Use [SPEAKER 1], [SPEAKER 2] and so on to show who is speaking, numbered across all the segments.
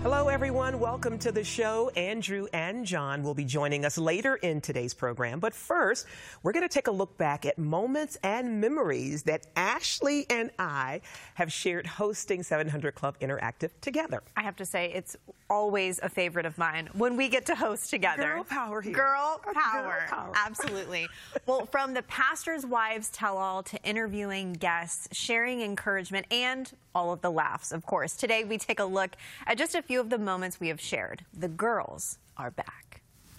[SPEAKER 1] Hello, everyone. Welcome to the show. Andrew and John will be joining us later in today's program. But first, we're going to take a look back at moments and memories that Ashley and I have shared hosting 700 Club Interactive together.
[SPEAKER 2] I have to say, it's always a favorite of mine when we get to host together.
[SPEAKER 1] Girl power here.
[SPEAKER 2] Girl power.
[SPEAKER 1] Girl power.
[SPEAKER 2] Absolutely. Well, from the pastor's wives tell-all to interviewing guests, sharing encouragement, and all of the laughs, of course. Today, we take a look at just a few of the moments we have shared. The girls are back.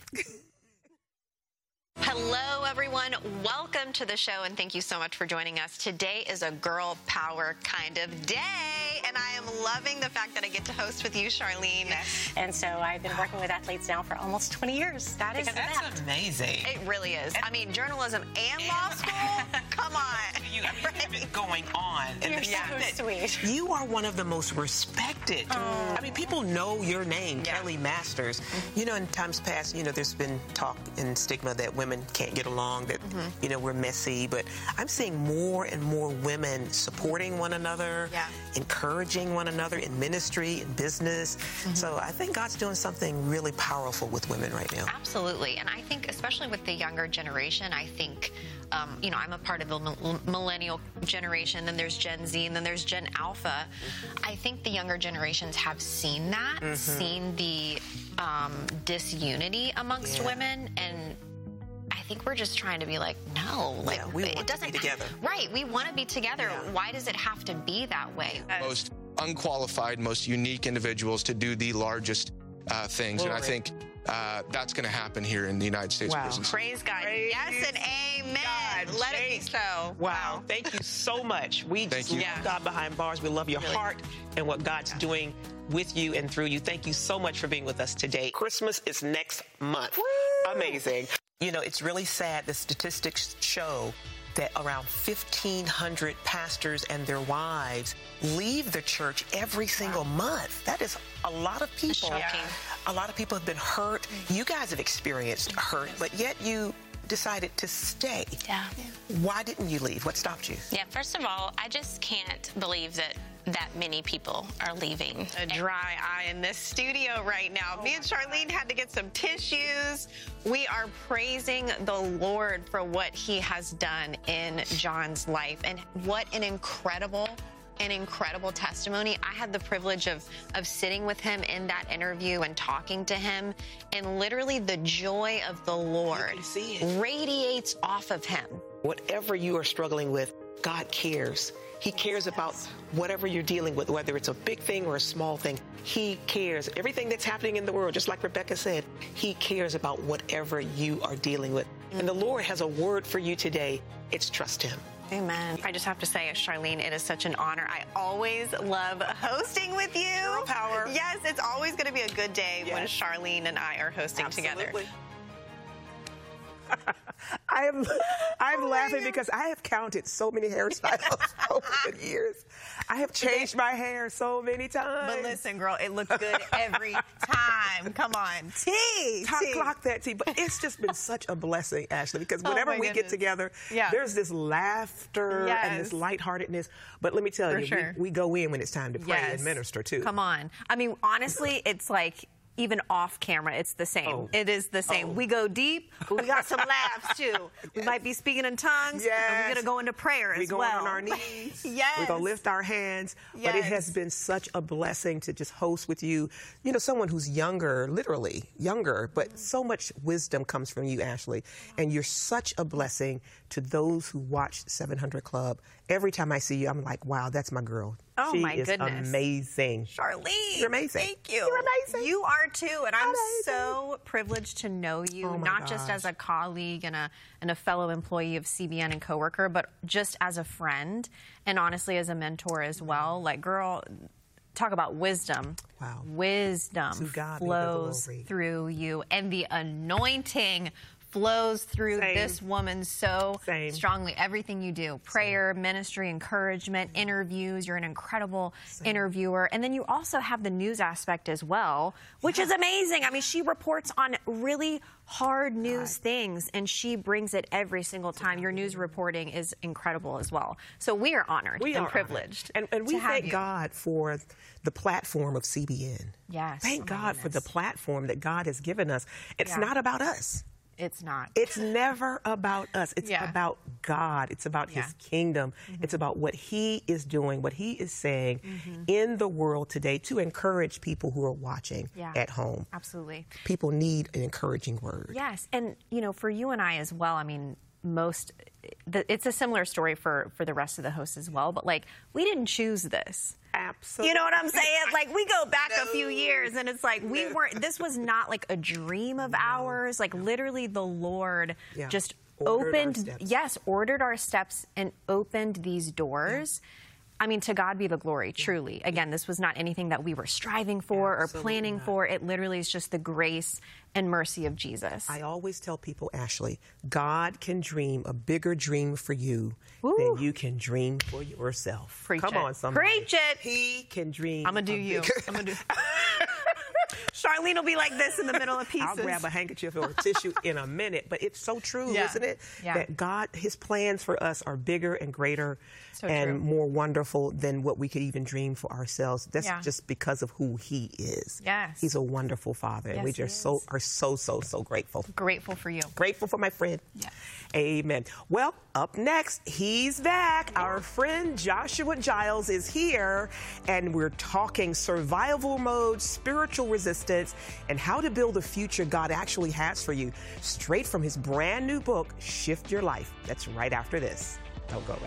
[SPEAKER 3] Hello, everyone. Welcome to the show, and thank you so much for joining us. Today is a girl power kind of day, and I am loving the fact that I get to host with you, Charlene.
[SPEAKER 4] Yes. And so I've been working with athletes now for almost 20 years.
[SPEAKER 1] That's amazing.
[SPEAKER 3] It really is. I mean, journalism and law school? Come on.
[SPEAKER 1] You've been going on. And
[SPEAKER 4] You're so sweet.
[SPEAKER 1] You are one of the most respected. I mean, people know your name, Kelly Masters. You know, in times past, there's been talk and stigma that women can't get along, that, we're messy. But I'm seeing more and more women supporting one another, encouraging one another in ministry, in business. So I think God's doing something really powerful with women right now.
[SPEAKER 3] Absolutely. And I think, especially with the younger generation, I think, I'm a part of the millennial generation, then there's Gen Z, and then there's Gen Alpha. I think the younger generations have seen that, seen the disunity amongst women, and I think we're just trying to be like, no,
[SPEAKER 1] we want to be together.
[SPEAKER 3] Right, we want to be together. Why does it have to be that way?
[SPEAKER 5] Most unqualified, most unique individuals to do the largest things, and I think that's going to happen here in the United States prisons.
[SPEAKER 3] Praise God. Yes and amen. God, let it be so.
[SPEAKER 1] Wow. Thank you so much. We just love God behind bars. We love your heart and what God's doing with you and through you. Thank you so much for being with us today. Christmas is next month. Woo! Amazing. It's really sad. The statistics show that around 1,500 pastors and their wives leave the church every single month. That is a lot of people. A lot of people have been hurt. You guys have experienced hurt, but yet you decided to stay. Why didn't you leave? What stopped you?
[SPEAKER 4] First of all, I just can't believe that many people are leaving.
[SPEAKER 3] A dry eye in this studio right now. Me and Charlene had to get some tissues. We are praising the Lord for what he has done in John's life, and what an incredible testimony. I had the privilege of sitting with him in that interview and talking to him, and literally the joy of the Lord radiates off of him.
[SPEAKER 1] Whatever you are struggling with, God cares. He cares about whatever you're dealing with, whether it's a big thing or a small thing. He cares. Everything that's happening in the world, just like Rebecca said, he cares about whatever you are dealing with. And the Lord has a word for you today. It's trust him.
[SPEAKER 3] Amen. I just have to say, Charlene, it is such an honor. I always love hosting with you. Girl power. Yes, it's always going to be a good day when Charlene and I are hosting together.
[SPEAKER 1] I'm laughing because I have counted so many hairstyles over the years. I have changed my hair so many times.
[SPEAKER 2] But listen, girl, it looks good every time. Come on.
[SPEAKER 1] Clock that tea. But it's just been such a blessing, Ashley, because whenever we get together, there's this laughter and this lightheartedness. But let me tell you, we go in when it's time to pray and minister, too.
[SPEAKER 2] Come on. I mean, honestly, it's like, even off camera, it's the same. It is the same. We go deep, but we got some laughs, too. We might be speaking in tongues, and we're going to go into prayer as well.
[SPEAKER 1] We're going on our knees. We're going to lift our hands. But it has been such a blessing to just host with you. Someone who's younger, literally younger, but so much wisdom comes from you, Ashley. And you're such a blessing to those who watch 700 Club. Every time I see you, I'm like, wow, that's my girl.
[SPEAKER 2] Oh, my goodness.
[SPEAKER 1] She is amazing.
[SPEAKER 2] Charlene.
[SPEAKER 1] You're amazing.
[SPEAKER 2] Thank you.
[SPEAKER 1] You're amazing.
[SPEAKER 2] You are, too. And I'm so privileged to know you, not just as a colleague and a fellow employee of CBN and coworker, but just as a friend and honestly as a mentor as well. Like, girl, talk about wisdom. Wisdom flows through you. And the anointing flows through this woman so strongly. Everything you do, prayer, ministry, encouragement, interviews. You're an incredible interviewer. And then you also have the news aspect as well, which is amazing. I mean, she reports on really hard news things, and she brings it every single time. Your news reporting is incredible as well. So we are honored and privileged.
[SPEAKER 1] And we thank God for the platform of CBN.
[SPEAKER 2] Yes.
[SPEAKER 1] Thank God for the platform that God has given us. It's not about us.
[SPEAKER 2] It's not.
[SPEAKER 1] It's never about us. It's about God. It's about his kingdom. It's about what he is doing, what he is saying in the world today to encourage people who are watching at home.
[SPEAKER 2] Absolutely.
[SPEAKER 1] People need an encouraging word.
[SPEAKER 2] Yes. And, you know, for you and I as well, I mean, it's a similar story for the rest of the hosts as well, but like, we didn't choose this.
[SPEAKER 1] Absolutely.
[SPEAKER 2] You know what I'm saying? Like, we go back a few years and it's like, this was not like a dream of ours. Like, literally the Lord just ordered our steps and opened these doors. I mean, to God be the glory, truly. Again, this was not anything that we were striving for or planning for. It literally is just the grace and mercy of Jesus.
[SPEAKER 1] I always tell people, Ashley, God can dream a bigger dream for you than you can dream for yourself.
[SPEAKER 2] Preach
[SPEAKER 1] Come
[SPEAKER 2] it.
[SPEAKER 1] on, somebody.
[SPEAKER 2] Preach it.
[SPEAKER 1] He can dream.
[SPEAKER 2] I'm going to do you. I'm going to do Charlene will be like this in the middle of pieces.
[SPEAKER 1] I'll grab a handkerchief or a tissue in a minute, but it's so true, isn't it?
[SPEAKER 2] Yeah.
[SPEAKER 1] That God, his plans for us are bigger and greater more wonderful than what we could even dream for ourselves. That's just because of who he is.
[SPEAKER 2] Yes.
[SPEAKER 1] He's a wonderful father, and we just are so grateful.
[SPEAKER 2] Grateful for you.
[SPEAKER 1] Grateful for my friend.
[SPEAKER 2] Yes.
[SPEAKER 1] Amen. Well, up next, he's back. Our friend Joshua Giles is here, and we're talking survival mode, spiritual resistance, and how to build the future God actually has for you, straight from his brand new book, Shift Your Life. That's right after this. Don't go away.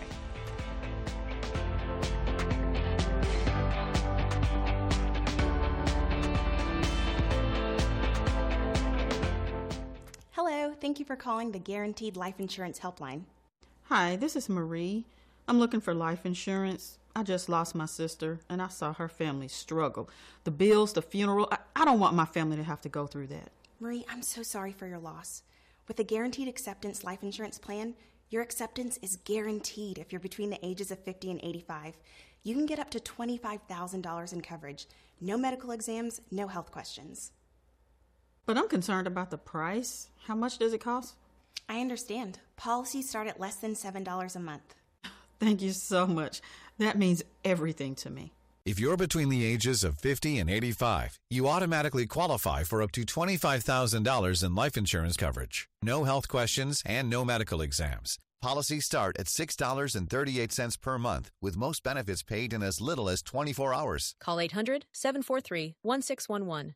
[SPEAKER 6] Hello, thank you for calling the Guaranteed Life Insurance Helpline.
[SPEAKER 7] Hi, this is Marie. I'm looking for life insurance. I just lost my sister, and I saw her family struggle. The bills, the funeral, I don't want my family to have to go through that.
[SPEAKER 6] Marie, I'm so sorry for your loss. With the Guaranteed Acceptance Life Insurance Plan, your acceptance is guaranteed if you're between the ages of 50 and 85. You can get up to $25,000 in coverage. No medical exams, no health questions.
[SPEAKER 7] But I'm concerned about the price. How much does it cost?
[SPEAKER 6] I understand. Policies start at less than $7 a month.
[SPEAKER 7] Thank you so much. That means everything to me.
[SPEAKER 8] If you're between the ages of 50 and 85, you automatically qualify for up to $25,000 in life insurance coverage. No health questions and no medical exams. Policies start at $6.38 per month, with most benefits paid in as little as 24 hours.
[SPEAKER 9] Call 800-743-1611.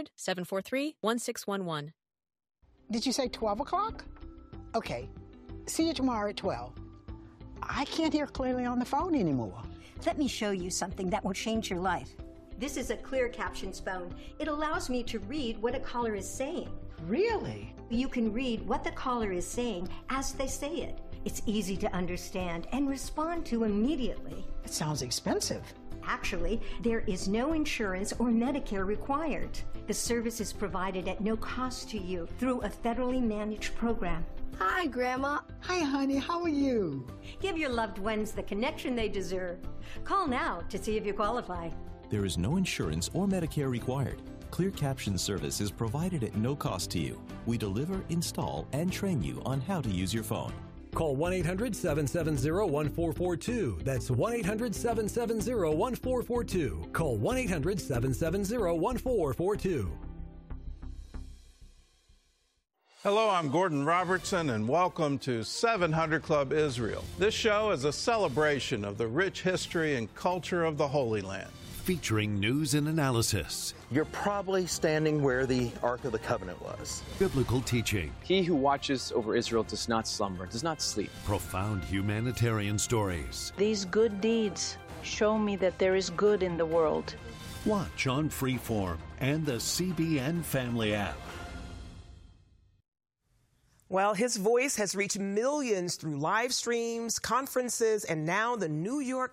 [SPEAKER 9] 800-743-1611.
[SPEAKER 10] Did you say 12 o'clock? Okay. See you tomorrow at 12. I can't hear clearly on the phone anymore.
[SPEAKER 11] Let me show you something that will change your life. This is a Clear Captions phone. It allows me to read what a caller is saying.
[SPEAKER 10] Really?
[SPEAKER 11] You can read what the caller is saying as they say it. It's easy to understand and respond to immediately.
[SPEAKER 10] It sounds expensive.
[SPEAKER 11] Actually, there is no insurance or Medicare required. The service is provided at no cost to you through a federally managed program.
[SPEAKER 12] Hi, Grandma.
[SPEAKER 10] Hi, honey. How are you?
[SPEAKER 11] Give your loved ones the connection they deserve. Call now to see if you qualify.
[SPEAKER 13] There is no insurance or Medicare required. Clear Caption service is provided at no cost to you. We deliver, install, and train you on how to use your phone.
[SPEAKER 14] Call 1-800-770-1442. That's 1-800-770-1442. Call 1-800-770-1442.
[SPEAKER 15] Hello, I'm Gordon Robertson, and welcome to 700 Club Israel. This show is a celebration of the rich history and culture of the Holy Land.
[SPEAKER 16] Featuring news and analysis.
[SPEAKER 17] You're probably standing where the Ark of the Covenant was.
[SPEAKER 16] Biblical teaching.
[SPEAKER 18] He who watches over Israel does not slumber, does not sleep.
[SPEAKER 16] Profound humanitarian stories.
[SPEAKER 19] These good deeds show me that there is good in the world.
[SPEAKER 16] Watch on Freeform and the CBN Family app.
[SPEAKER 1] Well, his voice has reached millions through live streams, conferences, and now the New York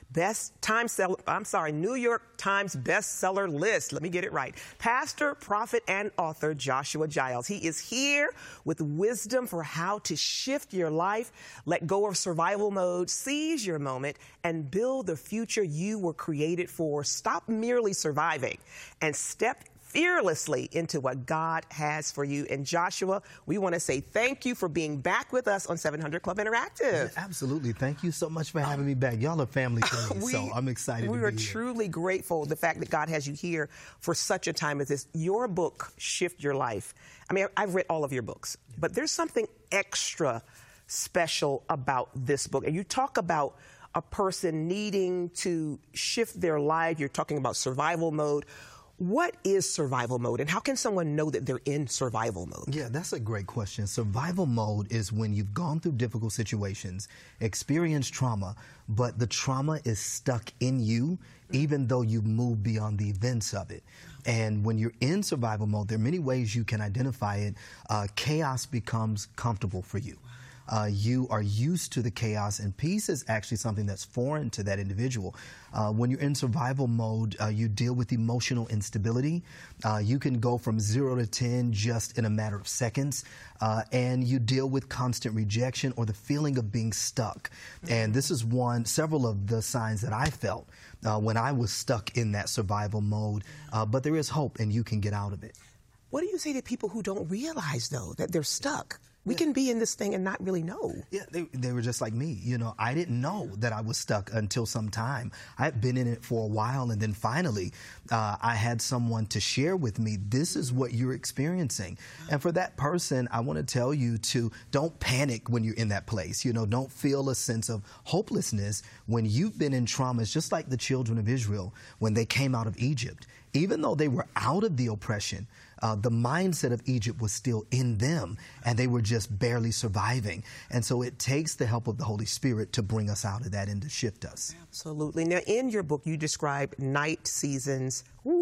[SPEAKER 1] New York Times bestseller list. Let me get it right. Pastor, prophet, and author Joshua Giles. He is here with wisdom for how to shift your life, let go of survival mode, seize your moment, and build the future you were created for. Stop merely surviving and step fearlessly into what God has for you. And Joshua, we want to say thank you for being back with us on 700 Club Interactive.
[SPEAKER 9] Yeah, absolutely. Thank you so much for having me back. Y'all are family to me, so I'm excited to be here.
[SPEAKER 1] We are truly grateful the fact that God has you here for such a time as this. Your book, Shift Your Life. I mean, I've read all of your books, but there's something extra special about this book. And you talk about a person needing to shift their life. You're talking about survival mode. What is survival mode, and how can someone know that they're in survival mode?
[SPEAKER 9] Yeah, that's a great question. Survival mode is when you've gone through difficult situations, experienced trauma, but the trauma is stuck in you, even though you've moved beyond the events of it. And when you're in survival mode, there are many ways you can identify it. Chaos becomes comfortable for you. You are used to the chaos, and peace is actually something that's foreign to that individual. When you're in survival mode, you deal with emotional instability. You can go from 0 to 10 just in a matter of seconds, and you deal with constant rejection or the feeling of being stuck. And this is several of the signs that I felt when I was stuck in that survival mode, but there is hope, and you can get out of it.
[SPEAKER 1] What do you say to people who don't realize, though, that they're stuck? We can be in this thing and not really know.
[SPEAKER 9] Yeah, they were just like me. You know, I didn't know that I was stuck until some time. I'd been in it for a while, and then finally I had someone to share with me, this is what you're experiencing. And for that person, I want to tell you to don't panic when you're in that place. You know, don't feel a sense of hopelessness when you've been in traumas, just like the children of Israel when they came out of Egypt. Even though they were out of the oppression, the mindset of Egypt was still in them, and they were just barely surviving. And so it takes the help of the Holy Spirit to bring us out of that and to shift us.
[SPEAKER 1] Absolutely. Now, in your book, you describe night seasons,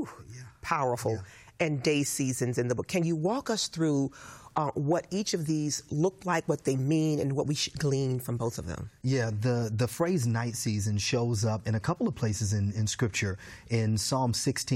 [SPEAKER 1] powerful, and day seasons in the book. Can you walk us through what each of these look like, what they mean, and what we should glean from both of them?
[SPEAKER 9] Yeah, the phrase night season shows up in a couple of places in Scripture. In Psalm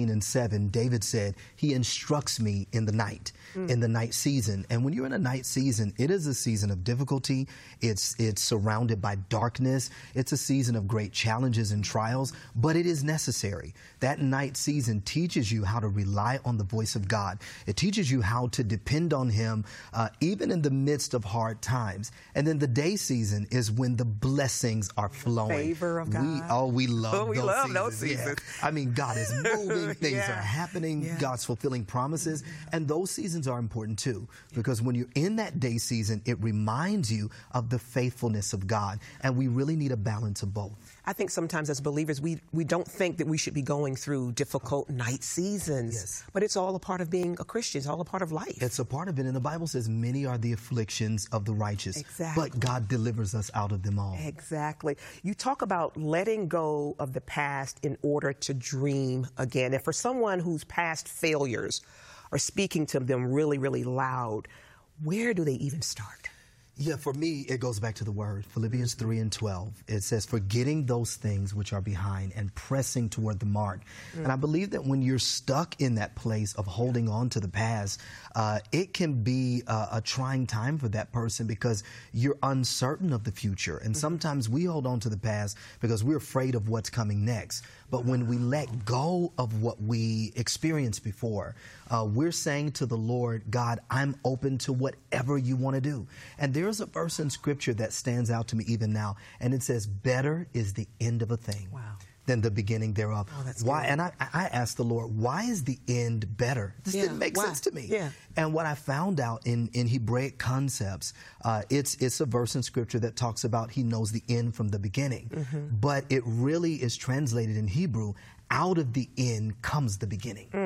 [SPEAKER 9] 16:7, David said, he instructs me in the night, in the night season. And when you're in a night season, it is a season of difficulty. It's surrounded by darkness. It's a season of great challenges and trials, but it is necessary. That night season teaches you how to rely on the voice of God. It teaches you how to depend on Him even in the midst of hard times. And then the day season is when the blessings are flowing.
[SPEAKER 1] Favor of God.
[SPEAKER 9] We love
[SPEAKER 1] those seasons.
[SPEAKER 9] Yeah. I mean, God is moving, things are happening, God's fulfilling promises. And those seasons are important too, because when you're in that day season, it reminds you of the faithfulness of God. And we really need a balance of both.
[SPEAKER 1] I think sometimes as believers, we don't think that we should be going through difficult night seasons. But it's all a part of being a Christian. It's all a part of life.
[SPEAKER 9] It's a part of it. And the Bible says many are the afflictions of the righteous, but God delivers us out of them all.
[SPEAKER 1] Exactly. You talk about letting go of the past in order to dream again. And for someone whose past failures are speaking to them really, really loud, where do they even start?
[SPEAKER 9] Yeah, for me, it goes back to the word, Philippians 3:12. It says, forgetting those things which are behind and pressing toward the mark. And I believe that when you're stuck in that place of holding on to the past, it can be a trying time for that person because you're uncertain of the future. And sometimes we hold on to the past because we're afraid of what's coming next. But when we let go of what we experienced before, we're saying to the Lord, God, I'm open to whatever you want to do. And there's a verse in Scripture that stands out to me even now, and it says, better is the end of a thing than the beginning thereof. Why? And I asked the Lord, why is the end better? This didn't make sense to me. And what I found out in Hebraic concepts, it's a verse in Scripture that talks about He knows the end from the beginning. But it really is translated in Hebrew, out of the end comes the beginning.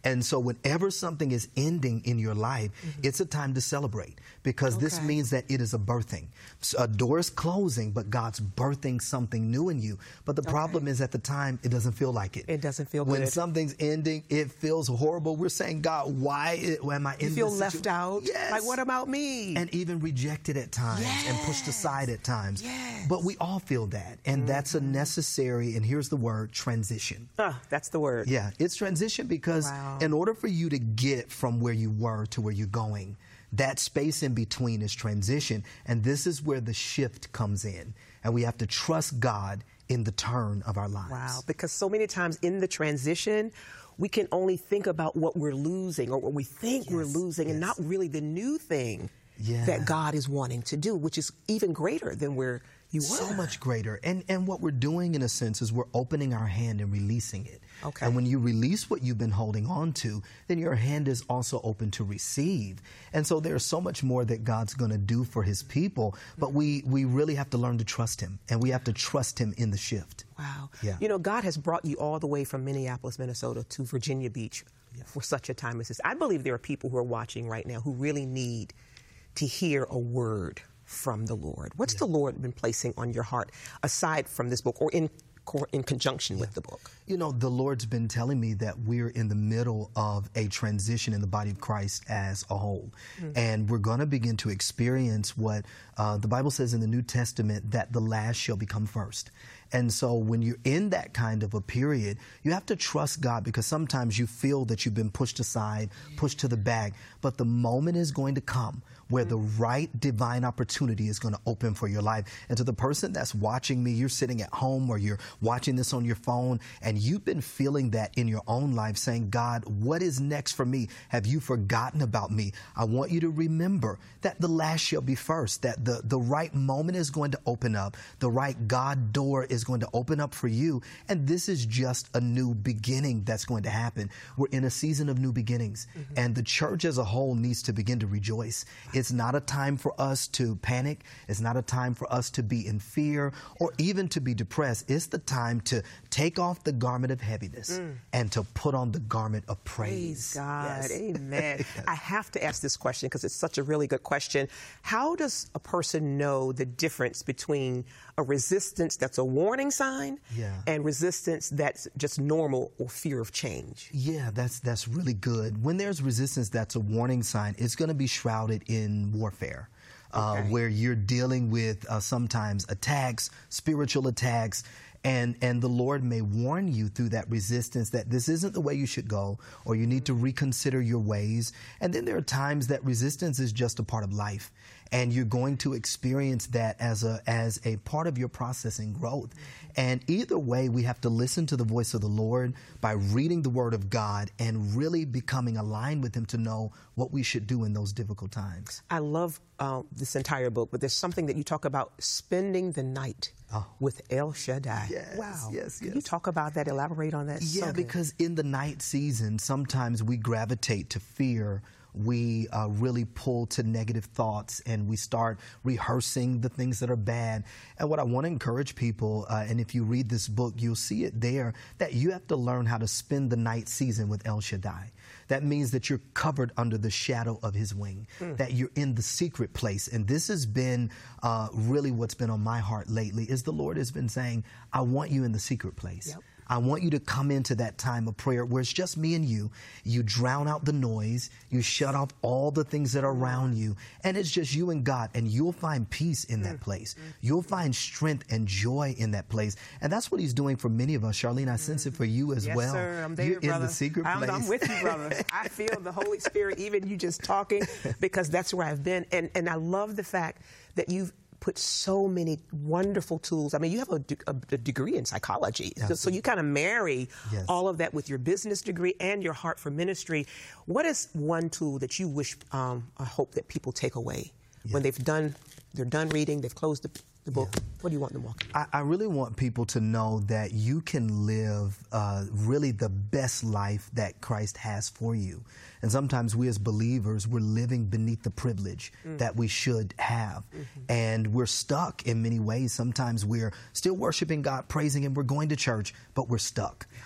[SPEAKER 9] And so whenever something is ending in your life, it's a time to celebrate, because this means that it is a birthing. So a door is closing, but God's birthing something new in you. But the problem is, at the time, it doesn't feel like it.
[SPEAKER 1] It doesn't feel
[SPEAKER 9] when
[SPEAKER 1] good.
[SPEAKER 9] Something's ending, it feels horrible. We're saying, God, why am I in this?
[SPEAKER 1] You feel left out?
[SPEAKER 9] Yes.
[SPEAKER 1] Like, what about me?
[SPEAKER 9] And even rejected at times and pushed aside at times. But we all feel that. And that's a necessary, and here's the word, transition.
[SPEAKER 1] That's the word.
[SPEAKER 9] Yeah, it's transition, because in order for you to get from where you were to where you're going, that space in between is transition. And this is where the shift comes in. And we have to trust God in the turn of our lives.
[SPEAKER 1] Wow, because so many times in the transition, we can only think about what we're losing or what we think we're losing, and not really the new thing that God is wanting to do, which is even greater than where you were.
[SPEAKER 9] So much greater. And what we're doing, in a sense, is we're opening our hand and releasing it. And when you release what you've been holding on to, then your hand is also open to receive. And so there's so much more that God's going to do for his people, but we really have to learn to trust him, and we have to trust him in the shift.
[SPEAKER 1] Wow.
[SPEAKER 9] Yeah.
[SPEAKER 1] You know, God has brought you all the way from Minneapolis, Minnesota to Virginia Beach for such a time as this. I believe there are people who are watching right now who really need to hear a word from the Lord. What's the Lord been placing on your heart, aside from this book, or in conjunction with the book?
[SPEAKER 9] You know, the Lord's been telling me that we're in the middle of a transition in the body of Christ as a whole. And we're going to begin to experience what the Bible says in the New Testament, that the last shall become first. And so when you're in that kind of a period, you have to trust God, because sometimes you feel that you've been pushed aside, pushed to the back, but the moment is going to come where the right divine opportunity is going to open for your life. And to the person that's watching me, you're sitting at home or you're watching this on your phone, and you've been feeling that in your own life, saying, God, what is next for me? Have you forgotten about me? I want you to remember that the last shall be first, that the right moment is going to open up. The right God door is going to open up for you. And this is just a new beginning that's going to happen. We're in a season of new beginnings, and the church as a whole needs to begin to rejoice. It's not a time for us to panic. It's not a time for us to be in fear or even to be depressed. It's the time to take off the garment of heaviness and to put on the garment of praise.
[SPEAKER 1] Praise God. Amen. I have to ask this question because it's such a really good question. How does a person know the difference between a resistance that's a warning sign and resistance that's just normal or fear of change?
[SPEAKER 9] Yeah, that's really good. When there's resistance that's a warning sign, it's going to be shrouded in warfare. Where you're dealing with sometimes attacks, spiritual attacks, and the Lord may warn you through that resistance that this isn't the way you should go, or you need to reconsider your ways. And then there are times that resistance is just a part of life, and you're going to experience that as a part of your process and growth. And either way, we have to listen to the voice of the Lord by reading the Word of God and really becoming aligned with Him to know what we should do in those difficult times.
[SPEAKER 1] I love this entire book, but there's something that you talk about, spending the night with El Shaddai.
[SPEAKER 9] Yes,
[SPEAKER 1] wow.
[SPEAKER 9] Yes.
[SPEAKER 1] Can you talk about that, elaborate on that?
[SPEAKER 9] Yeah, because in the night season, sometimes we gravitate to fear. We really pull to negative thoughts, and we start rehearsing the things that are bad. And what I want to encourage people, and if you read this book, you'll see it there, that you have to learn how to spend the night season with El Shaddai. That means that you're covered under the shadow of His wing, that you're in the secret place. And this has been really what's been on my heart lately, is the Lord has been saying, I want you in the secret place. Yep. I want you to come into that time of prayer where it's just me and you. You drown out the noise. You shut off all the things that are around you. And it's just you and God. And you'll find peace in that place. You'll find strength and joy in that place. And that's what He's doing for many of us. Charlene, I sense it for you as well.
[SPEAKER 1] Yes, sir. I'm there,
[SPEAKER 9] You're
[SPEAKER 1] brother.
[SPEAKER 9] in the secret place.
[SPEAKER 1] I'm with you, brother. I feel the Holy Spirit, even you just talking, because that's where I've been. And I love the fact that you've put so many wonderful tools. I mean, you have a degree in psychology. So you kind of marry all of that with your business degree and your heart for ministry. What is one tool that you wish, I hope that people take away when they're done reading, they've closed the book? What do you want them walking?
[SPEAKER 9] I really want people to know that you can live really the best life that Christ has for you. And sometimes we as believers, we're living beneath the privilege that we should have. And we're stuck in many ways. Sometimes we're still worshiping God, praising Him, we're going to church, but we're stuck.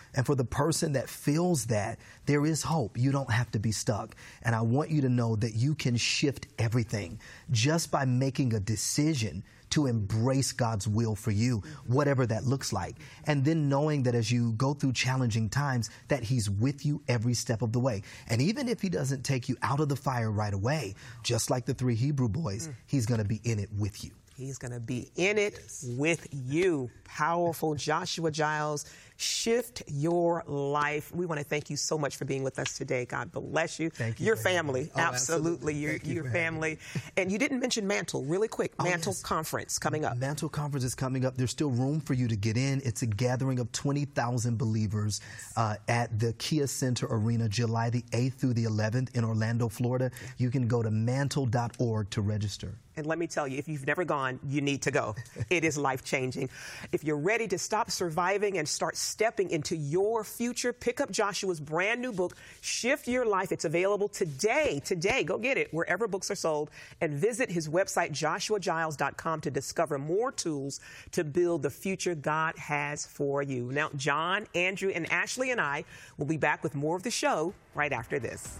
[SPEAKER 9] And for the person that feels that, there is hope. You don't have to be stuck. And I want you to know that you can shift everything just by making a decision to embrace God's will for you, whatever that looks like. And then knowing that as you go through challenging times, that He's with you every step of the way. And even if He doesn't take you out of the fire right away, just like the 3 Hebrew boys, He's going to be in it with you.
[SPEAKER 1] He's going to be in it with you. Powerful. Joshua Giles, shift your life. We want to thank you so much for being with us today. God bless you.
[SPEAKER 9] Thank you.
[SPEAKER 1] Your family. Absolutely.
[SPEAKER 9] Thank you
[SPEAKER 1] Your family. And you didn't mention Mantle really quick. Mantle
[SPEAKER 9] yes.
[SPEAKER 1] Conference coming up.
[SPEAKER 9] Mantle Conference is coming up. There's still room for you to get in. It's a gathering of 20,000 believers at the Kia Center Arena, July the 8th through the 11th in Orlando, Florida. You can go to mantle.org to register.
[SPEAKER 1] And let me tell you, if you've never gone, you need to go. It is life-changing. If you're ready to stop surviving and start stepping into your future, pick up Joshua's brand new book, Shift Your Life. It's available today. Today, go get it wherever books are sold. And visit his website, joshuagiles.com, to discover more tools to build the future God has for you. Now, John, Andrew, and Ashley and I will be back with more of the show right after this.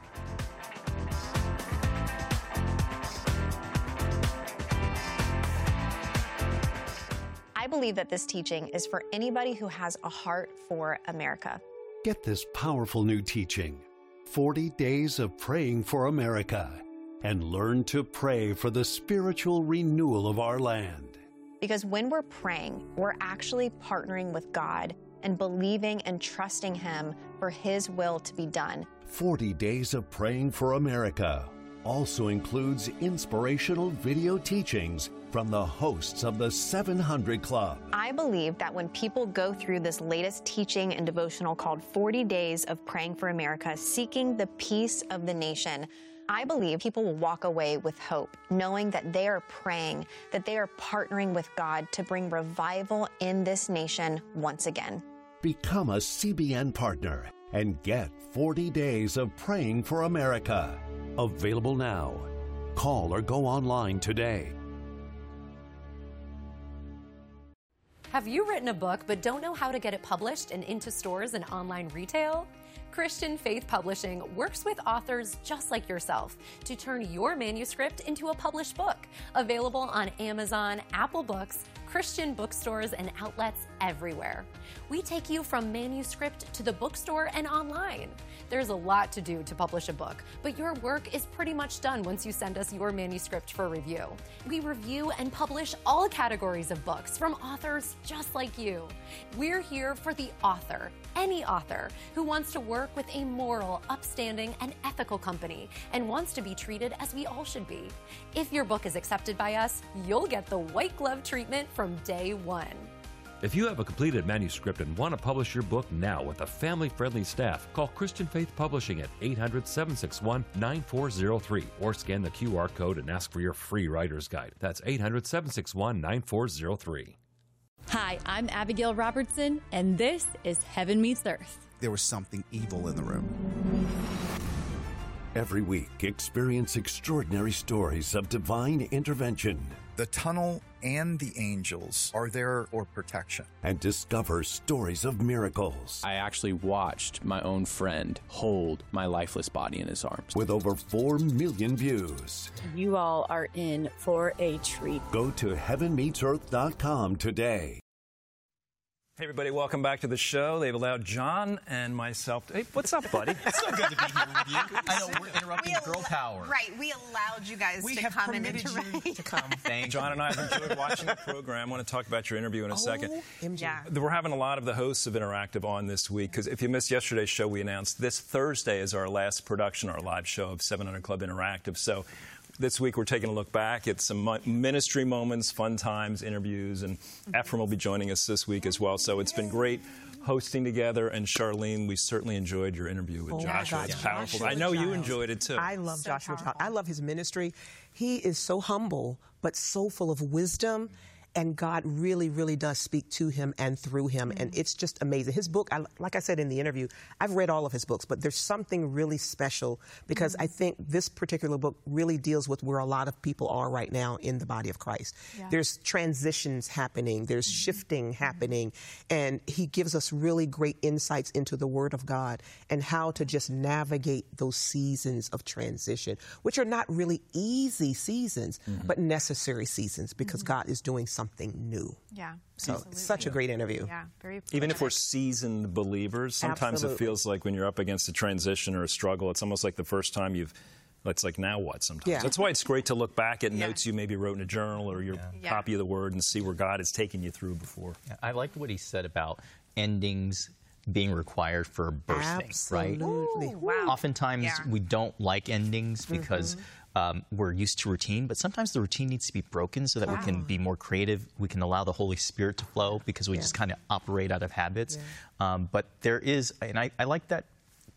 [SPEAKER 2] I believe that this teaching is for anybody who has a heart for America.
[SPEAKER 16] Get this powerful new teaching, 40 Days of Praying for America, and learn to pray for the spiritual renewal of our land.
[SPEAKER 2] Because when we're praying, we're actually partnering with God and believing and trusting Him for His will to be done.
[SPEAKER 16] 40 Days of Praying for America also includes inspirational video teachings from the hosts of the 700 Club.
[SPEAKER 2] I believe that when people go through this latest teaching and devotional called 40 Days of Praying for America, seeking the peace of the nation, I believe people will walk away with hope, knowing that they are praying, that they are partnering with God to bring revival in this nation once again.
[SPEAKER 16] Become a CBN partner and get 40 Days of Praying for America. Available now. Call or go online today.
[SPEAKER 12] Have you written a book but don't know how to get it published and into stores and online retail? Christian Faith Publishing works with authors just like yourself to turn your manuscript into a published book, available on Amazon, Apple Books, Christian bookstores, and outlets everywhere. We take you from manuscript to the bookstore and online. There's a lot to do to publish a book, but your work is pretty much done once you send us your manuscript for review. We review and publish all categories of books from authors just like you. We're here for the author, any author who wants to work with a moral, upstanding, and ethical company and wants to be treated as we all should be. If your book is accepted by us, you'll get the white glove treatment from day one.
[SPEAKER 20] If you have a completed manuscript and want to publish your book now with a family-friendly staff, call Christian Faith Publishing at 800-761-9403 or scan the QR code and ask for your free writer's guide. That's 800-761-9403.
[SPEAKER 21] Hi, I'm Abigail Robertson, and this is Heaven Meets Earth.
[SPEAKER 22] There was something evil in the room.
[SPEAKER 16] Every week, experience extraordinary stories of divine intervention.
[SPEAKER 22] The tunnel and the angels are there for protection.
[SPEAKER 16] And discover stories of miracles.
[SPEAKER 18] I actually watched my own friend hold my lifeless body in his arms.
[SPEAKER 16] With over 4 million views.
[SPEAKER 21] You all are in for a treat.
[SPEAKER 16] Go to heavenmeetsearth.com today.
[SPEAKER 23] Hey, everybody, welcome back to the show. They've allowed John and myself to... Hey, what's up, buddy?
[SPEAKER 24] It's so good to be here with you. I know, we're interrupting girl power.
[SPEAKER 3] Right, we allowed you guys to come and interact.
[SPEAKER 23] To come. Thank you. John and I have enjoyed watching the program. I want to talk about your interview in a second.
[SPEAKER 3] Yeah.
[SPEAKER 23] We're having a lot of the hosts of Interactive on this week, because if you missed yesterday's show, we announced this Thursday is our last production, our live show of 700 Club Interactive. So this week, we're taking a look back at some ministry moments, fun times, interviews, and Ephraim will be joining us this week as well. So it's been great hosting together. And Charlene, we certainly enjoyed your interview with Joshua. It's powerful. I know you enjoyed it, too.
[SPEAKER 1] I love Joshua Giles. I love his ministry. He is so humble, but so full of wisdom And God really, really does speak to him and through him. And it's just amazing. His book, like I said in the interview, I've read all of his books, but there's something really special because I think this particular book really deals with where a lot of people are right now in the body of Christ. Yeah. There's transitions happening. There's shifting happening. And he gives us really great insights into the Word of God and how to just navigate those seasons of transition, which are not really easy seasons, but necessary seasons because God is doing something new.
[SPEAKER 2] Yeah.
[SPEAKER 1] So such a great interview.
[SPEAKER 2] Yeah, very
[SPEAKER 23] Even if we're seasoned believers, sometimes it feels like when you're up against a transition or a struggle, it's almost like the first time it's like, now what sometimes? Yeah. That's why it's great to look back at notes you maybe wrote in a journal or your copy of the Word and see where God has taken you through before.
[SPEAKER 24] Yeah, I liked what he said about endings being required for birthing, right?
[SPEAKER 1] Absolutely.
[SPEAKER 2] Wow.
[SPEAKER 24] Oftentimes we don't like endings because we're used to routine, but sometimes the routine needs to be broken so that we can be more creative. We can allow the Holy Spirit to flow because we just kind of operate out of habits. But there is, and I like that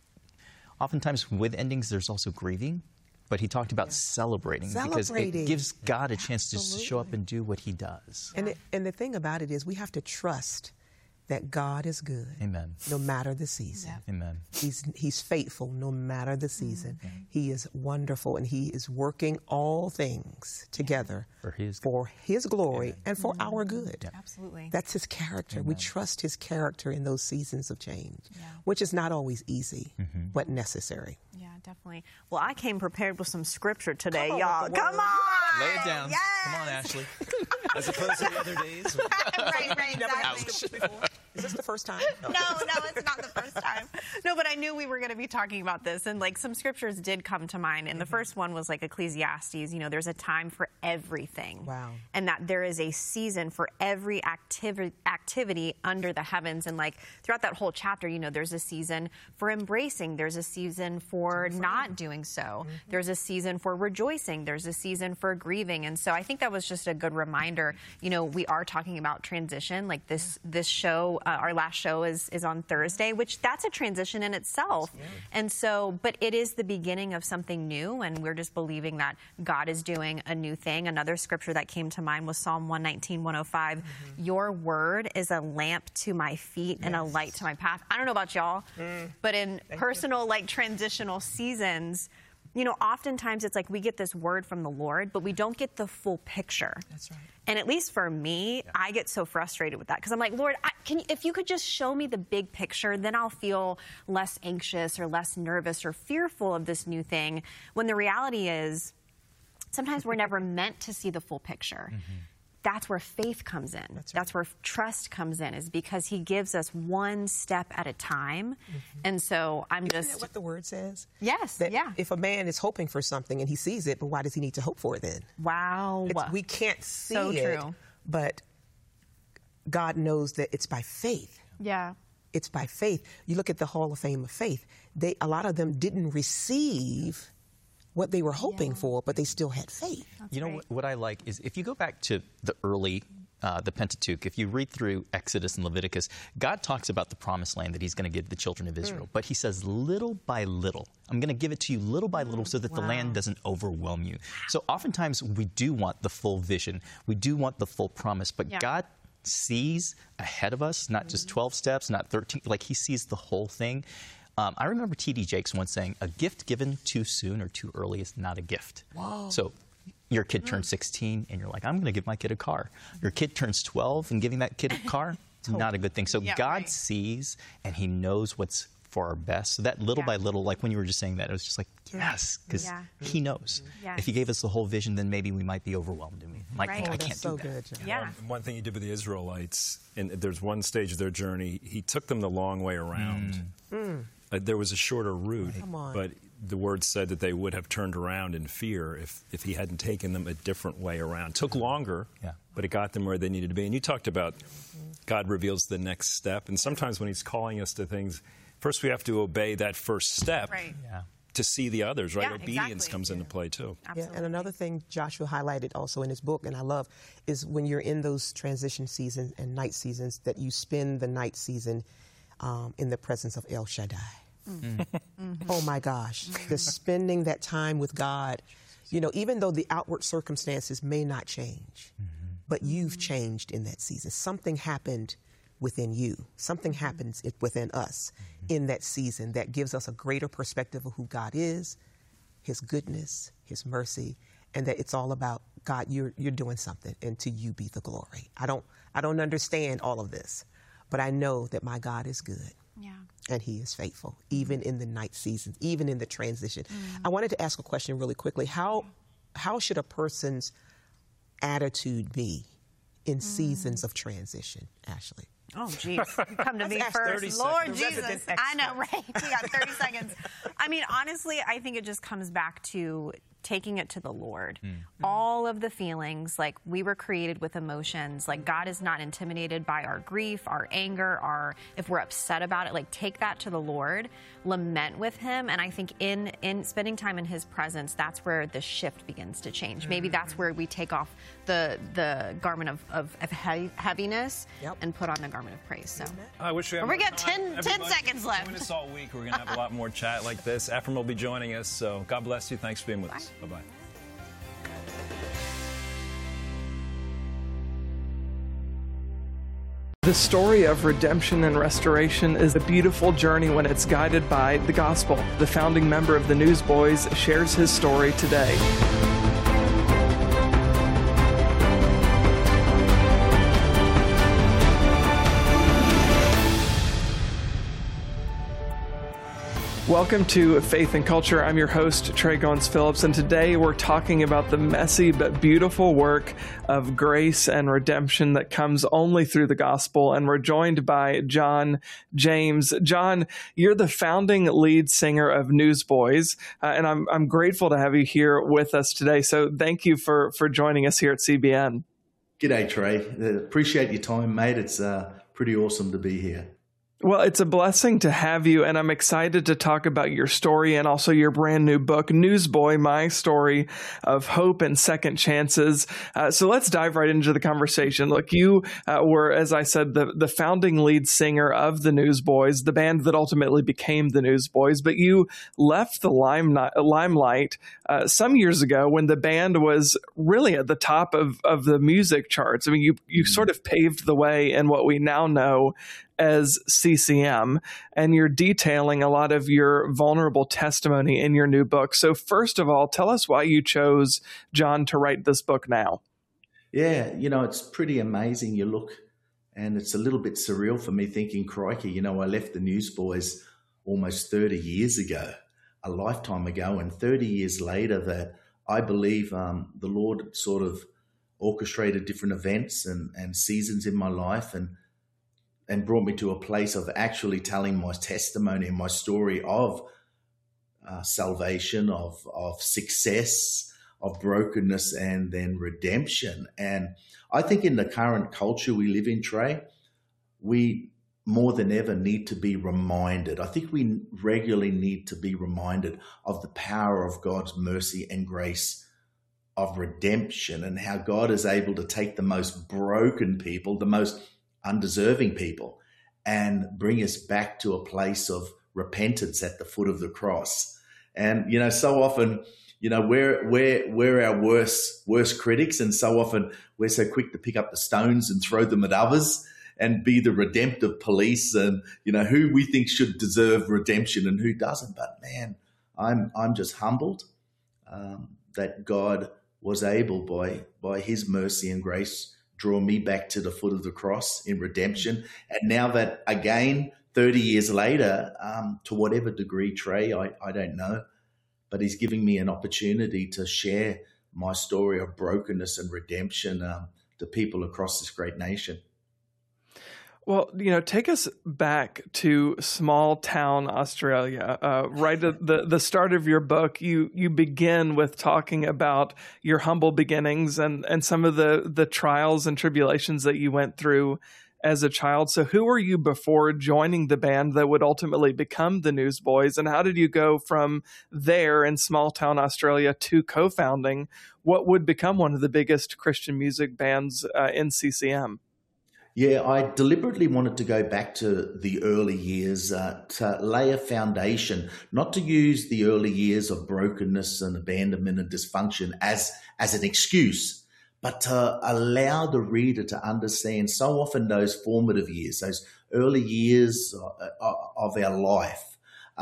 [SPEAKER 24] oftentimes with endings, there's also grieving. But he talked about celebrating because it gives God a chance to show up and do what he does.
[SPEAKER 1] And the thing about it is we have to trust that God is good.
[SPEAKER 24] Amen.
[SPEAKER 1] No matter the season.
[SPEAKER 24] Amen.
[SPEAKER 1] He's faithful no matter the season. He is wonderful and he is working all things together for his glory and for our good.
[SPEAKER 2] Absolutely.
[SPEAKER 1] That's his character. We trust his character in those seasons of change, which is not always easy, but necessary.
[SPEAKER 2] Yeah, definitely. Well, I came prepared with some scripture today, y'all. Come on!
[SPEAKER 24] Lay it down.
[SPEAKER 2] Yes.
[SPEAKER 24] Come on, Ashley.
[SPEAKER 23] As opposed to the other days.
[SPEAKER 2] right, exactly.
[SPEAKER 1] Is this the first time?
[SPEAKER 2] No, it's not the first time. No, but I knew we were going to be talking about this, and like some scriptures did come to mind. And the first one was like Ecclesiastes. You know, there's a time for everything.
[SPEAKER 1] Wow.
[SPEAKER 2] And that there is a season for every activity under the heavens. And like throughout that whole chapter, you know, there's a season for embracing. There's a season for not doing so. There's a season for rejoicing. There's a season for grieving. And so I think that was just a good reminder. You know, we are talking about transition. Like this show. Our last show is on Thursday, which that's a transition in itself. And so, but it is the beginning of something new, and we're just believing that God is doing a new thing. Another scripture that came to mind was Psalm 119, 105. Your word is a lamp to my feet and a light to my path. I don't know about y'all, but in personal, like transitional seasons, you know, oftentimes it's like we get this word from the Lord, but we don't get the full picture.
[SPEAKER 1] That's right.
[SPEAKER 2] And at least for me, I get so frustrated with that because I'm like, Lord, if you could just show me the big picture, then I'll feel less anxious or less nervous or fearful of this new thing. When the reality is, sometimes we're never meant to see the full picture. That's where faith comes in. That's where trust comes in, is because he gives us one step at a time. And so
[SPEAKER 1] Isn't that what the word says?
[SPEAKER 2] Yes,
[SPEAKER 1] that if a man is hoping for something and he sees it, but why does he need to hope for it then?
[SPEAKER 2] Wow.
[SPEAKER 1] We can't see
[SPEAKER 2] so
[SPEAKER 1] it,
[SPEAKER 2] true.
[SPEAKER 1] But God knows that it's by faith.
[SPEAKER 2] Yeah.
[SPEAKER 1] It's by faith. You look at the Hall of Fame of Faith. A lot of them didn't receive what they were hoping for, but they still had faith.
[SPEAKER 24] You know what I like is if you go back to the early, the Pentateuch, if you read through Exodus and Leviticus, God talks about the promised land that he's going to give the children of Israel. But he says, little by little, I'm going to give it to you little by little so that the land doesn't overwhelm you. So oftentimes we do want the full vision. We do want the full promise, but God sees ahead of us, not just 12 steps, not 13, like he sees the whole thing. I remember T.D. Jakes once saying, a gift given too soon or too early is not a gift.
[SPEAKER 1] Whoa.
[SPEAKER 24] So your kid turns 16 and you're like, I'm going to give my kid a car. Your kid turns 12 and giving that kid a car, not a good thing. So God sees and he knows what's for our best. So that little by little, like when you were just saying that, it was just like, yes, because he knows. If he gave us the whole vision, then maybe we might be overwhelmed. And we might think, I can't do that.
[SPEAKER 1] Good,
[SPEAKER 23] one thing he did with the Israelites, and there's one stage of their journey, he took them the long way around. There was a shorter route, but the word said that they would have turned around in fear if he hadn't taken them a different way around. It took longer, but it got them where they needed to be. And you talked about God reveals the next step. And sometimes when he's calling us to things, first we have to obey that first step to see the others, right? Obedience comes into play, too.
[SPEAKER 1] Absolutely. And another thing Joshua highlighted also in his book, and I love, is when you're in those transition seasons and night seasons, that you spend the night season in the presence of El Shaddai. Oh my gosh, the spending that time with God, you know, even though the outward circumstances may not change, but you've changed in that season. Something happened within you. Something happens within us in that season that gives us a greater perspective of who God is, his goodness, his mercy, and that it's all about God, you're doing something, and to you be the glory. I don't understand all of this, but I know that my God is good.
[SPEAKER 2] Yeah.
[SPEAKER 1] And he is faithful, even in the night seasons, even in the transition. I wanted to ask a question really quickly. How should a person's attitude be in seasons of transition, Ashley?
[SPEAKER 2] Oh, geez. You come to me first. Lord Jesus. I know, right? We got 30 seconds. I mean, honestly, I think it just comes back to taking it to the Lord. All of the feelings, like we were created with emotions, like God is not intimidated by our grief, our anger, if we're upset about it, like take that to the Lord, lament with him. And I think in spending time in his presence, that's where the shift begins to change. Maybe that's where we take off the garment of heaviness and put on the garment of praise. So
[SPEAKER 23] I wish we had
[SPEAKER 2] we got 10 seconds left.
[SPEAKER 23] Join us all week. We're going to have a lot more chat like this. Ephraim will be joining us. So God bless you. Thanks for being with us. Bye-bye.
[SPEAKER 4] The story of redemption and restoration is a beautiful journey when it's guided by the gospel. The founding member of the Newsboys shares his story today. Welcome to Faith and Culture. I'm your host, Trey Goins-Phillips, and today we're talking about the messy but beautiful work of grace and redemption that comes only through the gospel. And we're joined by John James. John, you're the founding lead singer of Newsboys, and I'm grateful to have you here with us today. So thank you for joining us here at CBN.
[SPEAKER 5] G'day, Trey. Appreciate your time, mate. It's pretty awesome to be here.
[SPEAKER 4] Well, it's a blessing to have you, and I'm excited to talk about your story and also your brand new book, Newsboy, My Story of Hope and Second Chances. So let's dive right into the conversation. Look, you were, as I said, the founding lead singer of the Newsboys, the band that ultimately became the Newsboys, but you left the limelight some years ago when the band was really at the top of the music charts. I mean, you sort of paved the way in what we now know as CCM, and you're detailing a lot of your vulnerable testimony in your new book. So first of all, tell us why you chose, John, to write this book now.
[SPEAKER 5] Yeah, it's pretty amazing. You look, and it's a little bit surreal for me thinking, crikey, I left the Newsboys almost 30 years ago, a lifetime ago, and 30 years later that I believe the Lord sort of orchestrated different events and seasons in my life and brought me to a place of actually telling my testimony and my story of salvation, of success, of brokenness, and then redemption. And I think in the current culture we live in, Trey, we more than ever need to be reminded. I think we regularly need to be reminded of the power of God's mercy and grace of redemption and how God is able to take the most broken people, the most undeserving people, and bring us back to a place of repentance at the foot of the cross. And so often, we're our worst critics, and so often we're so quick to pick up the stones and throw them at others and be the redemptive police, and who we think should deserve redemption and who doesn't. But man, I'm just humbled that God was able by His mercy and grace draw me back to the foot of the cross in redemption. And now that, again, 30 years later, to whatever degree, Trey, I don't know, but He's giving me an opportunity to share my story of brokenness and redemption to people across this great nation.
[SPEAKER 4] Well, take us back to small town Australia. Right at the start of your book, you begin with talking about your humble beginnings and some of the trials and tribulations that you went through as a child. So who were you before joining the band that would ultimately become the Newsboys? And how did you go from there in small town Australia to co-founding what would become one of the biggest Christian music bands in CCM?
[SPEAKER 5] Yeah, I deliberately wanted to go back to the early years to lay a foundation, not to use the early years of brokenness and abandonment and dysfunction as an excuse, but to allow the reader to understand so often those formative years, those early years of our life,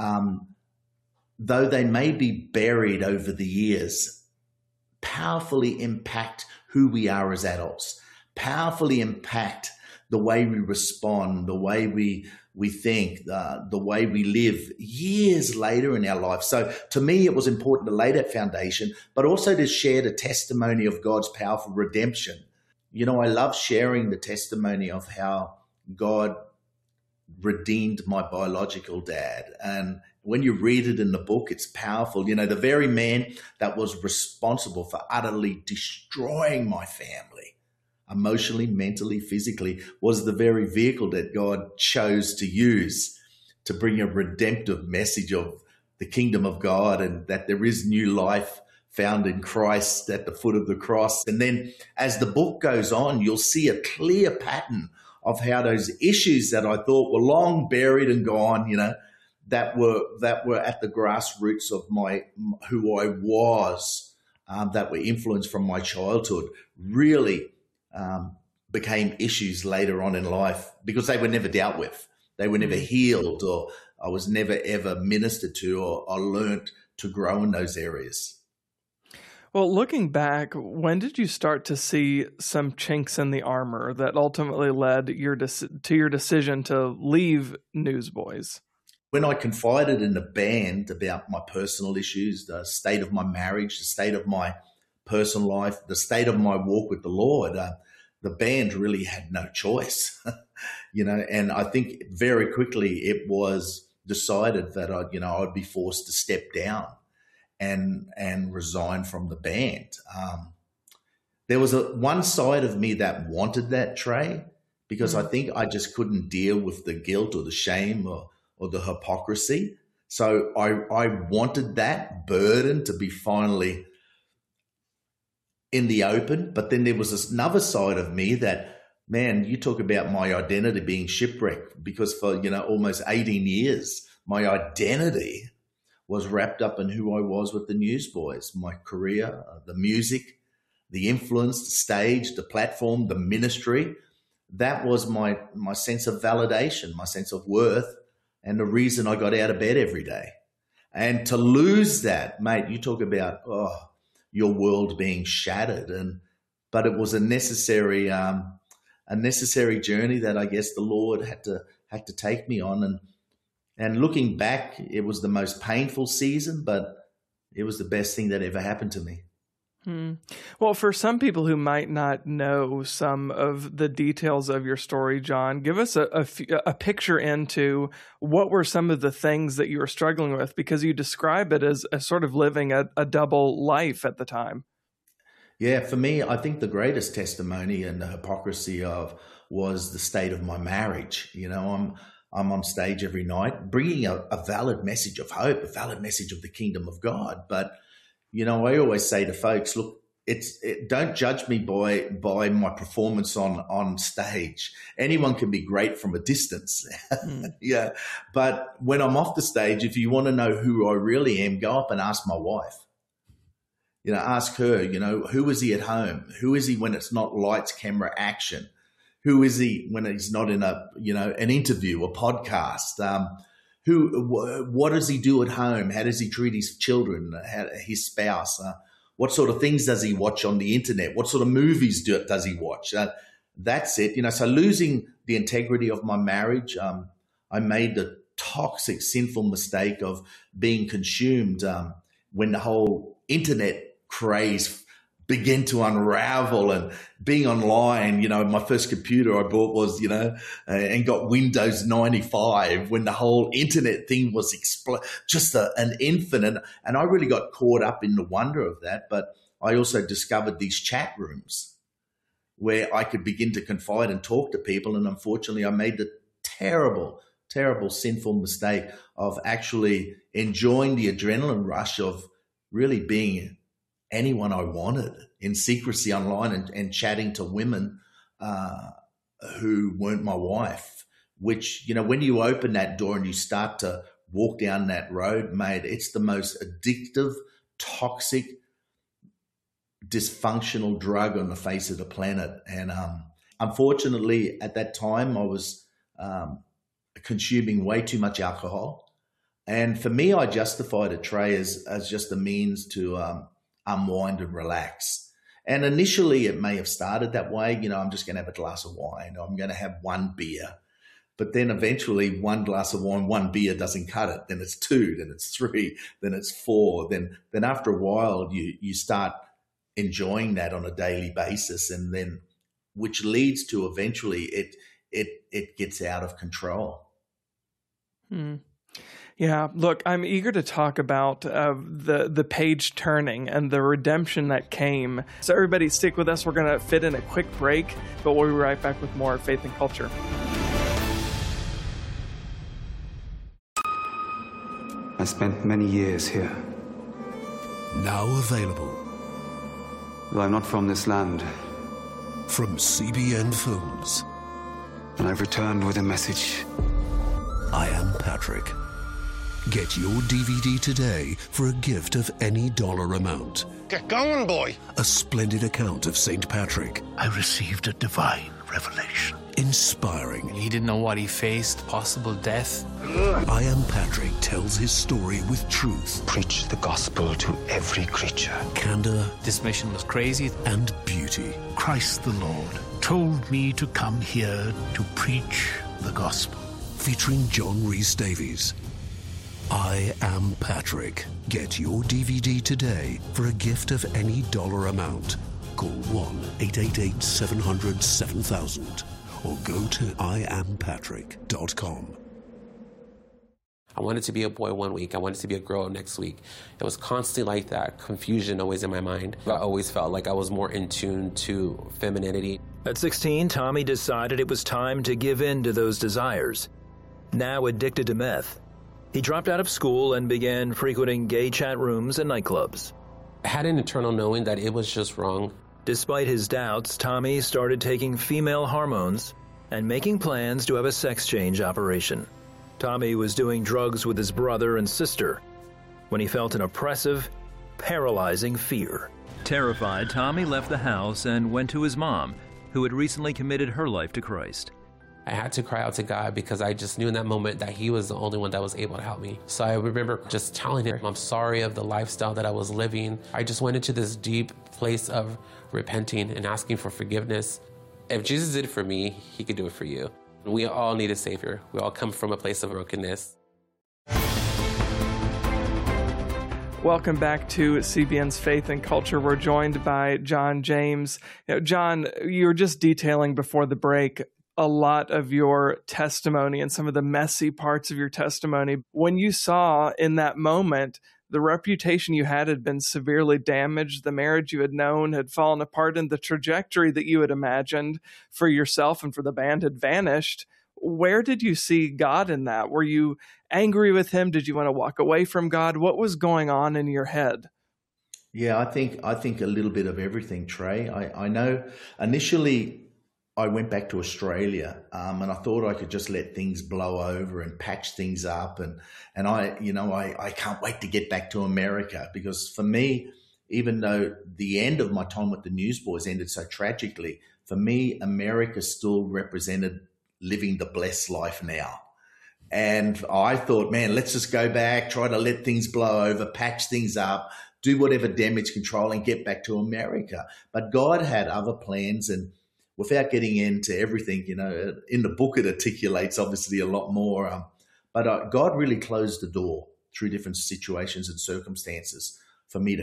[SPEAKER 5] though they may be buried over the years, powerfully impact who we are as adults, powerfully impact the way we respond, the way we think, the way we live years later in our life. So to me, it was important to lay that foundation, but also to share the testimony of God's powerful redemption. You know, I love sharing the testimony of how God redeemed my biological dad. And when you read it in the book, it's powerful. You know, the very man that was responsible for utterly destroying my family, emotionally, mentally, physically, was the very vehicle that God chose to use to bring a redemptive message of the kingdom of God and that there is new life found in Christ at the foot of the cross. And then as the book goes on, you'll see a clear pattern of how those issues that I thought were long buried and gone, you know, that were at the grassroots of who I was, that were influenced from my childhood, really became issues later on in life because they were never dealt with. They were never healed, or I was never ever ministered to or learned to grow in those areas.
[SPEAKER 4] Well, looking back, when did you start to see some chinks in the armor that ultimately led to your decision to leave Newsboys?
[SPEAKER 5] When I confided in the band about my personal issues, the state of my marriage, the state of my personal life, the state of my walk with the Lord, the band really had no choice, you know. And I think very quickly it was decided that I'd be forced to step down and resign from the band. There was one side of me that wanted that, Trey, because I think I just couldn't deal with the guilt or the shame or the hypocrisy. So I wanted that burden to be finally in the open. But then there was another side of me that, man, you talk about my identity being shipwrecked, because for, almost 18 years, my identity was wrapped up in who I was with the Newsboys, my career, the music, the influence, the stage, the platform, the ministry. That was my sense of validation, my sense of worth, and the reason I got out of bed every day. And to lose that, mate, you talk about your world being shattered, but it was a necessary journey that I guess the Lord had to take me on. And looking back, it was the most painful season, but it was the best thing that ever happened to me.
[SPEAKER 4] Well, for some people who might not know some of the details of your story, John, give us a picture into what were some of the things that you were struggling with, because you describe it as a sort of living a double life at the time.
[SPEAKER 5] Yeah, for me, I think the greatest testimony and the hypocrisy was the state of my marriage. I'm on stage every night bringing a valid message of hope, a valid message of the kingdom of God. But, I always say to folks, look, don't judge me by my performance on stage. Anyone can be great from a distance. Yeah. But when I'm off the stage, if you want to know who I really am, go up and ask my wife. Ask her, who is he at home? Who is he when it's not lights, camera, action? Who is he when he's not in an interview, a podcast? What does he do at home? How does he treat his children, his spouse? What sort of things does he watch on the internet? What sort of movies does he watch? That's it. So losing the integrity of my marriage, I made the toxic, sinful mistake of being consumed when the whole internet craze began to unravel, and being online, my first computer I bought was, and got Windows 95 when the whole internet thing was just an infinite. And I really got caught up in the wonder of that. But I also discovered these chat rooms where I could begin to confide and talk to people. And unfortunately, I made the terrible, terrible, sinful mistake of actually enjoying the adrenaline rush of really being anyone I wanted in secrecy online and chatting to women who weren't my wife, which, when you open that door and you start to walk down that road, mate, it's the most addictive, toxic dysfunctional drug on the face of the planet. And unfortunately, at that time, I was consuming way too much alcohol. And for me, I justified it, Trey, as just a means to unwind and relax. And initially, it may have started that way. I'm just going to have a glass of wine. I'm going to have one beer. But then eventually, one glass of wine, one beer doesn't cut it. Then it's 2, then it's 3, then it's 4. Then after a while, you start enjoying that on a daily basis, and then which leads to eventually it gets out of control.
[SPEAKER 4] Yeah, look, I'm eager to talk about the page turning and the redemption that came. So everybody stick with us. We're going to fit in a quick break, but we'll be right back with more Faith and Culture.
[SPEAKER 6] I spent many years here.
[SPEAKER 7] Now available.
[SPEAKER 6] Though I'm not from this land.
[SPEAKER 7] From CBN Films.
[SPEAKER 6] And I've returned with a message.
[SPEAKER 7] I Am Patrick. Get your DVD today for a gift of any dollar amount.
[SPEAKER 8] Get going, boy.
[SPEAKER 7] A splendid account of St. Patrick.
[SPEAKER 8] I received a divine revelation.
[SPEAKER 7] Inspiring.
[SPEAKER 10] He didn't know what he faced, possible death.
[SPEAKER 7] I Am Patrick tells his story with truth.
[SPEAKER 6] Preach the gospel to every creature.
[SPEAKER 7] Candor.
[SPEAKER 10] This mission was crazy.
[SPEAKER 7] And beauty.
[SPEAKER 8] Christ the Lord told me to come here to preach the gospel.
[SPEAKER 7] Featuring John Rhys Davies. I Am Patrick. Get your DVD today for a gift of any dollar amount. Call 1-888-700-7000 or go to iampatrick.com.
[SPEAKER 25] I wanted to be a boy one week. I wanted to be a girl next week. It was constantly like that, confusion always in my mind. I always felt like I was more in tune to femininity.
[SPEAKER 26] At 16, Tommy decided it was time to give in to those desires. Now addicted to meth, he dropped out of school and began frequenting gay chat rooms and nightclubs.
[SPEAKER 25] I had an internal knowing that it was just wrong.
[SPEAKER 26] Despite his doubts, Tommy started taking female hormones and making plans to have a sex change operation. Tommy was doing drugs with his brother and sister when he felt an oppressive, paralyzing fear. Terrified, Tommy left the house and went to his mom, who had recently committed her life to Christ.
[SPEAKER 25] I had to cry out to God because I just knew in that moment that he was the only one that was able to help me. So I remember just telling him, I'm sorry of the lifestyle that I was living. I just went into this deep place of repenting and asking for forgiveness. If Jesus did it for me, he could do it for you. We all need a savior. We all come from a place of brokenness.
[SPEAKER 4] Welcome back to CBN's Faith and Culture. We're joined by John James. John, you were just detailing before the break a lot of your testimony and some of the messy parts of your testimony. When you saw in that moment the reputation you had been severely damaged, the marriage you had known had fallen apart, and the trajectory that you had imagined for yourself and for the band had vanished, where did you see God in that? Were you angry with him? Did you want to walk away from God? What was going on in your head?
[SPEAKER 5] Yeah, I think a little bit of everything, Trey. I know initially I went back to Australia and I thought I could just let things blow over and patch things up. And I can't wait to get back to America, because for me, even though the end of my time with the Newsboys ended so tragically, for me, America still represented living the blessed life now. And I thought, man, let's just go back, try to let things blow over, patch things up, do whatever damage control and get back to America. But God had other plans, and without getting into everything, in the book it articulates obviously a lot more. But God really closed the door through different situations and circumstances for me to